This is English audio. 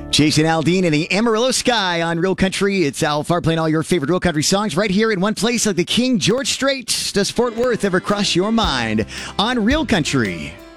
Jason Aldean and the Amarillo Sky on Real Country. It's Al Farr playing all your favorite Real Country songs right here in one place like the King George Strait. Does Fort Worth ever cross your mind on Real Country?